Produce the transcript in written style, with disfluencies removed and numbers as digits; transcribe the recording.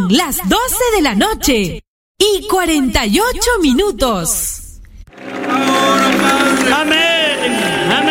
Son las 12 de la noche y 48 minutos. Amén. Amén.